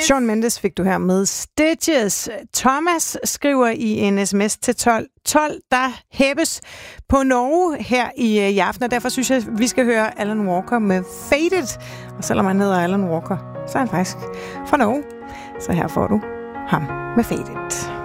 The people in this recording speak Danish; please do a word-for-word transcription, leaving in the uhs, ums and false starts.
Shawn Mendes fik du her med Stitches. Thomas skriver i en sms til tolv tolv, der hæppes på Norge her i, i aften, og derfor synes jeg, vi skal høre Alan Walker med Faded. Og selvom han hedder Alan Walker, så er han faktisk fra Norge. Så her får du ham med Faded.